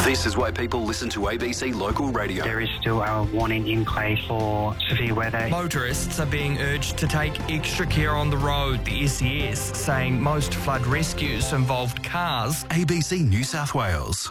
This is why people listen to ABC Local Radio. There is still a warning in place for severe weather. Motorists are being urged to take extra care on the road, the SES saying most flood rescues involved cars. ABC New South Wales.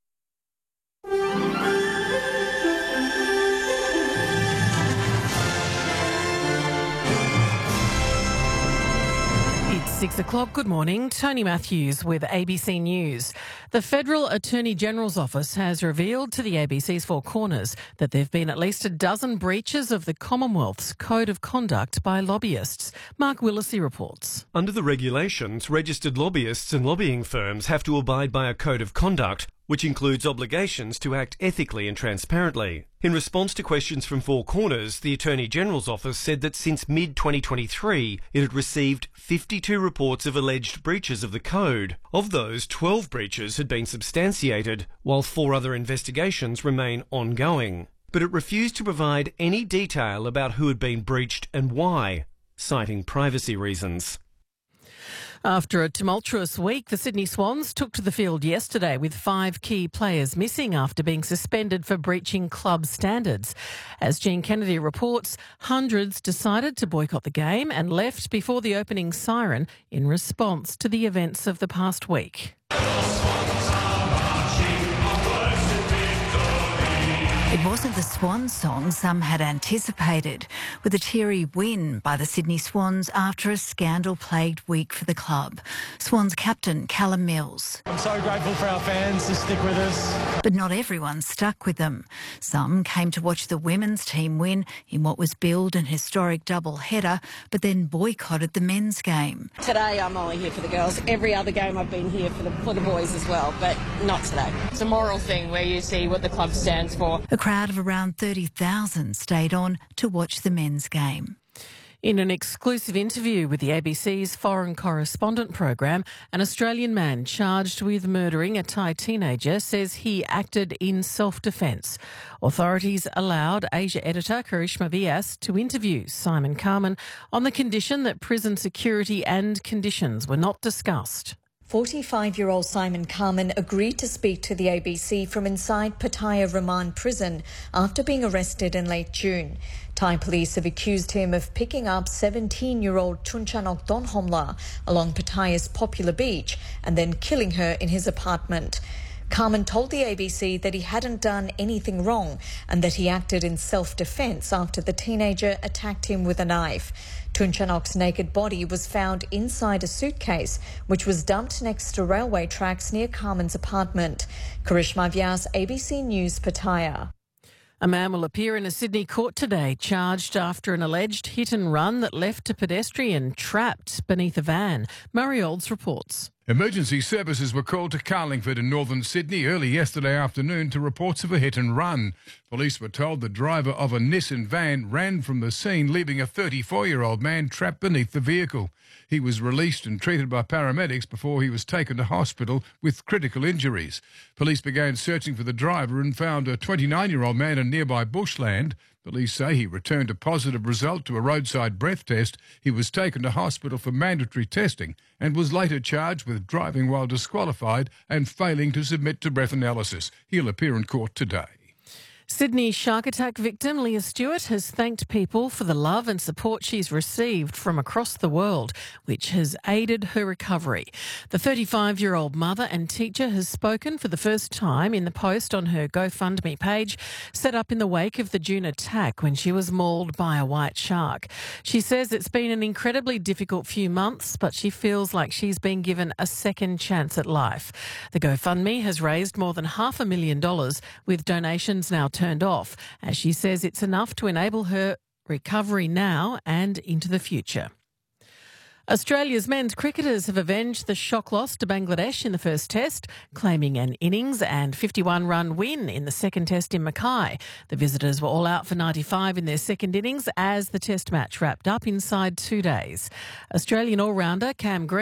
It's 6 o'clock. Good morning. Tony Matthews with ABC News. The Federal Attorney General's Office has revealed to the ABC's Four Corners that there have been at least a dozen breaches of the Commonwealth's Code of Conduct by lobbyists. Mark Willisey reports. Under the regulations, registered lobbyists and lobbying firms have to abide by a code of conduct, which includes obligations to act ethically and transparently. In response to questions from Four Corners, the Attorney General's Office said that since mid-2023, it had received 52 reports of alleged breaches of the code. Of those, 12 breaches had been substantiated, while 4 other investigations remain ongoing. But it refused to provide any detail about who had been breached and why, citing privacy reasons. After a tumultuous week, the Sydney Swans took to the field yesterday with 5 key players missing after being suspended for breaching club standards. As Jean Kennedy reports, hundreds decided to boycott the game and left before the opening siren in response to the events of the past week. It wasn't the Swan song some had anticipated, with a teary win by the Sydney Swans after a scandal-plagued week for the club. Swans captain Callum Mills. I'm so grateful for our fans to stick with us. But not everyone stuck with them. Some came to watch the women's team win in what was billed an historic double-header, but then boycotted the men's game. Today I'm only here for the girls. Every other game I've been here for the boys as well, but not today. It's a moral thing where you see what the club stands for. A crowd of around 30,000 stayed on to watch the men's game. In an exclusive interview with the ABC's Foreign Correspondent program, an Australian man charged with murdering a Thai teenager says he acted in self-defence. Authorities allowed Asia editor Karishma Vyas to interview Simon Carman on the condition that prison security and conditions were not discussed. 45-year-old Simon Carman agreed to speak to the ABC from inside Pattaya Remand prison after being arrested in late June. Thai police have accused him of picking up 17-year-old Chunchanok Donhomla along Pattaya's popular beach and then killing her in his apartment. Carman told the ABC that he hadn't done anything wrong and that he acted in self-defence after the teenager attacked him with a knife. Chunchanok's naked body was found inside a suitcase, which was dumped next to railway tracks near Carman's apartment. Karishma Vyas, ABC News, Pattaya. A man will appear in a Sydney court today, charged after an alleged hit and run that left a pedestrian trapped beneath a van. Murray Olds reports. Emergency services were called to Carlingford in northern Sydney early yesterday afternoon to reports of a hit and run. Police were told the driver of a Nissan van ran from the scene, leaving a 34-year-old man trapped beneath the vehicle. He was released and treated by paramedics before he was taken to hospital with critical injuries. Police began searching for the driver and found a 29-year-old man in nearby bushland. Police say he returned a positive result to a roadside breath test. He was taken to hospital for mandatory testing and was later charged with driving while disqualified and failing to submit to breath analysis. He'll appear in court today. Sydney shark attack victim Leah Stewart has thanked people for the love and support she's received from across the world, which has aided her recovery. The 35-year-old mother and teacher has spoken for the first time in the post on her GoFundMe page, set up in the wake of the June attack when she was mauled by a white shark. She says it's been an incredibly difficult few months, but she feels like she's been given a second chance at life. The GoFundMe has raised more than $500,000, with donations now turned off, as she says it's enough to enable her recovery now and into the future. Australia's men's cricketers have avenged the shock loss to Bangladesh in the first test, claiming an innings and 51-run win in the second test in Mackay. The visitors were all out for 95 in their second innings as the test match wrapped up inside 2 days. Australian all-rounder Cam Green